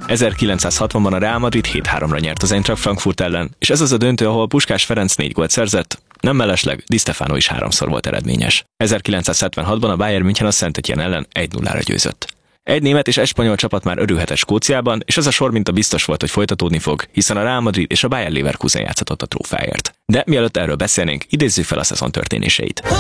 1960-ban a Real Madrid 7-3-ra nyert az Eintracht Frankfurt ellen, és ez az a döntő, ahol Puskás Ferenc 4 gólt szerzett, nem mellesleg Di Stefano is 3-szor volt eredményes. 1976-ban a Bayern München a Saint-Étienne ellen 1-0-ra győzött. Egy német és egy spanyol csapat már örülhetett Skóciában, és ez a sor minta biztos volt, hogy folytatódni fog, hiszen a Real Madrid és a Bayer Leverkusen játszhatott a trófeáért. De mielőtt erről beszélnénk, idézzük fel a szezon történéseit.